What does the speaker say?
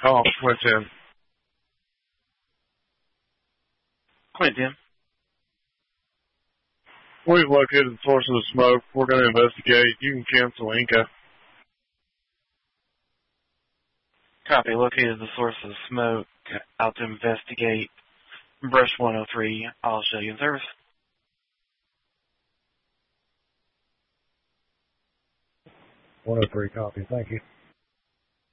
Oh, Quentin. Quentin. We've located the source of the smoke. We're going to investigate. You can cancel Inca. Copy. Located the source of the smoke. Out to investigate. Brush 103. I'll show you in service. 103, copy. Thank you.